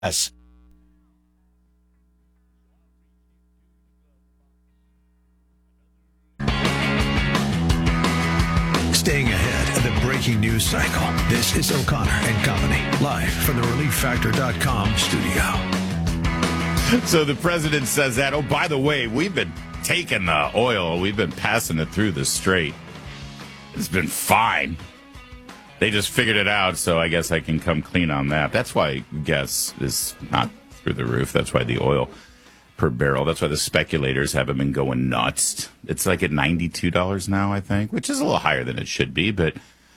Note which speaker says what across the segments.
Speaker 1: Yes. Staying ahead of the breaking news cycle, this is O'Connor and Company, live from the ReliefFactor.com studio.
Speaker 2: So the president says that, oh, by the way, we've been taking the oil, we've been passing it through the strait. It's been fine. They just figured it out, so I guess I can come clean on that. That's why gas is not through the roof. That's why the oil per barrel, that's why the speculators haven't been going nuts. It's like at $92 now, I think, which is a little higher than it should be, but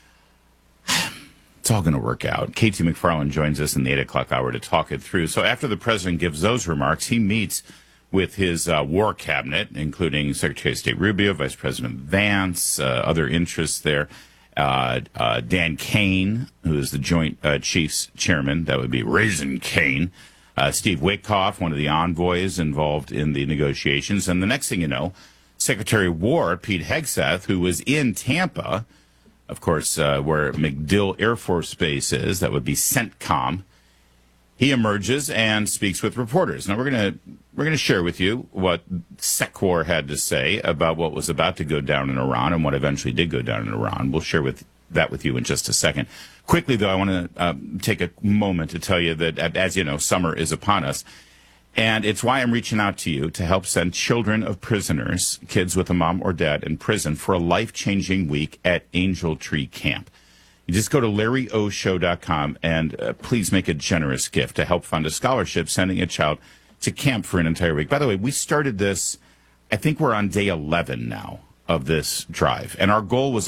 Speaker 2: it's all going to work out. KT McFarland joins us in the 8 o'clock hour to talk it through. So after the president gives those remarks, he meets with his war cabinet, including Secretary of State Rubio, Vice President Vance, other interests there. Dan Kane, who is the Joint Chiefs Chairman, that would be Raisin Kane. Steve Witkoff, one of the envoys involved in the negotiations. And the next thing you know, Secretary of War Pete Hegseth, who was in Tampa, of course, where MacDill Air Force Base is, that would be CENTCOM. He emerges and speaks with reporters. Now, we're gonna share with you what SecWar had to say about what was about to go down in Iran and what eventually did go down in Iran. We'll share that with you in just a second. Quickly, though, I want to take a moment to tell you that, as you know, summer is upon us. And it's why I'm reaching out to you to help send children of prisoners, kids with a mom or dad in prison, for a life-changing week at Angel Tree Camp. You just go to LarryOShow.com and please make a generous gift to help fund a scholarship sending a child to camp for an entire week. By the way, we started this, I think we're on day 11 now of this drive, and our goal was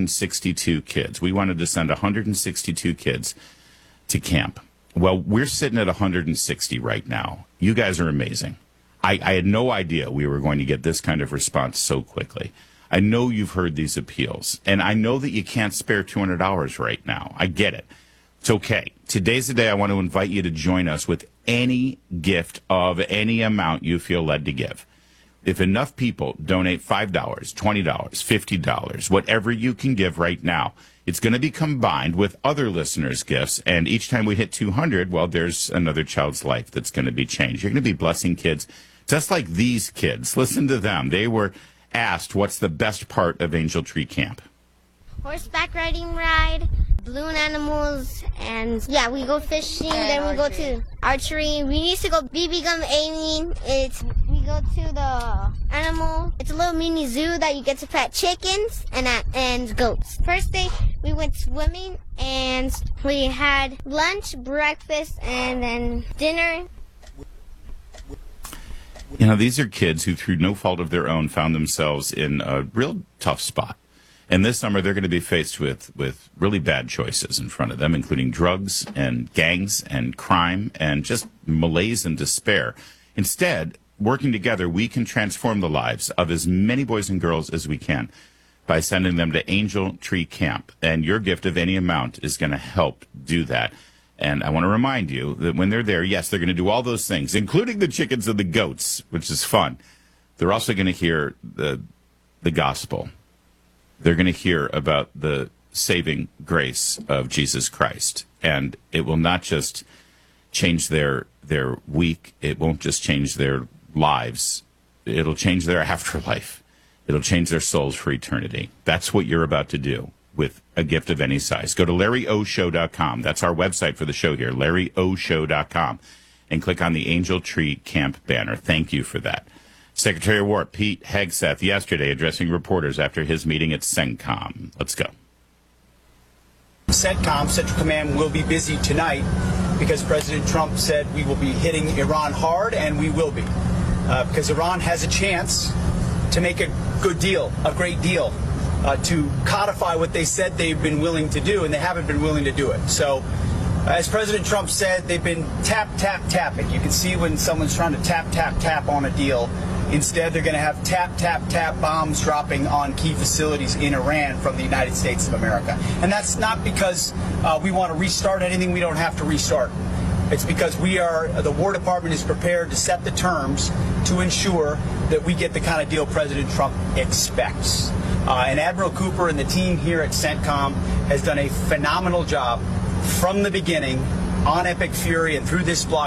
Speaker 2: 162 kids. We wanted to send 162 kids to camp. Well, we're sitting at 160 right now. You guys are amazing. I had no idea we were going to get this kind of response so quickly. I know you've heard these appeals, and I know that you can't spare $200 right now. I get it. It's okay. Today's the day I want to invite you to join us with any gift of any amount you feel led to give. If enough people donate $5, $20, $50, whatever you can give right now, it's going to be combined with other listeners' gifts, and each time we hit 200, well, there's another child's life that's going to be changed. You're going to be blessing kids just like these kids. Listen to them. They were asked, what's the best part of Angel Tree Camp?
Speaker 3: Horseback riding ride, balloon animals, and yeah, we go fishing, then we go to archery. We used to go BB gun aiming. We go to the animal. It's a little mini zoo that you get to pet chickens and goats. First day, we went swimming, and we had lunch, breakfast, and then dinner.
Speaker 2: You know, these are kids who, through no fault of their own, found themselves in a real tough spot. And this summer, they're going to be faced with really bad choices in front of them, including drugs and gangs and crime and just malaise and despair. Instead, working together, we can transform the lives of as many boys and girls as we can by sending them to Angel Tree Camp. And your gift of any amount is going to help do that. And I want to remind you that when they're there, yes, they're going to do all those things, including the chickens and the goats, which is fun. They're also going to hear the gospel. They're going to hear about the saving grace of Jesus Christ. And it will not just change their week. It won't just change their lives. It'll change their afterlife. It'll change their souls for eternity. That's what you're about to do with a gift of any size. Go to LarryOShow.com. That's our website for the show here, LarryOShow.com, and click on the Angel Tree Camp banner. Thank you for that. Secretary of War Pete Hegseth yesterday addressing reporters after his meeting at CENTCOM. Let's go.
Speaker 4: CENTCOM, Central Command, will be busy tonight because President Trump said we will be hitting Iran hard, and we will be. Because Iran has a chance to make a good deal, a great deal, to codify what they said they've been willing to do, and they haven't been willing to do it. So, as President Trump said, they've been tapping. You can see when someone's trying to tap on a deal. Instead, they're going to have tap bombs dropping on key facilities in Iran from the United States of America. And that's not because we want to restart anything we don't have to restart. It's because the War Department is prepared to set the terms to ensure that we get the kind of deal President Trump expects. And Admiral Cooper and the team here at CENTCOM has done a phenomenal job from the beginning on Epic Fury and through this blog.